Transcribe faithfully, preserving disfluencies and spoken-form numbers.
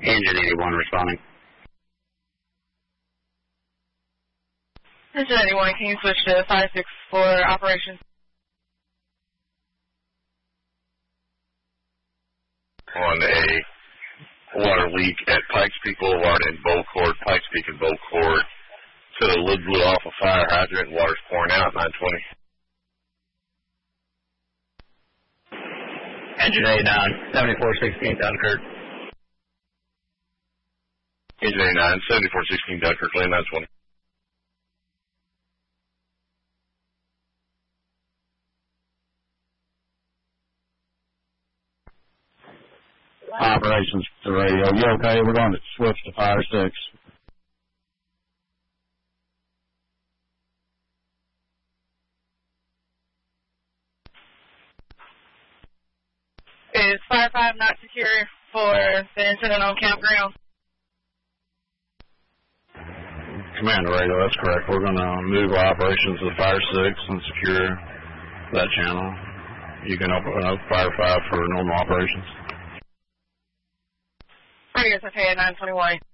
Engine eighty-one responding. Engine eighty-one, can you switch to five six for operations? On a water leak at Pikes Peak Boulevard and Bow Court, Pikes Peak and Bow Court. So the lid blew off a fire hydrant and water's pouring out, nine twenty. Engine eighty-nine, seventy-four sixteen Dunkirk. Engine eighty-nine, seventy-four sixteen Dunkirk, land nine twenty. Operations to radio. You okay? We're going to switch to fire six. Is Fire five not secure for the incident on campground? Commander radio, that's correct. We're going to move our operations to fire six and secure that channel. You can open up fire five for normal operations. I guess okay at nine twenty-one.